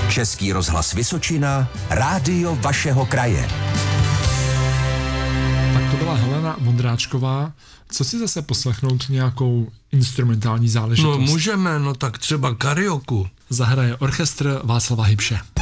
Český rozhlas Vysočina, rádio vašeho kraje. Tak to byla Helena Vondráčková. Co si zase poslechnout nějakou instrumentální záležitost? No můžeme, no tak třeba karioku. Zahraje orchestr Václava Hybše.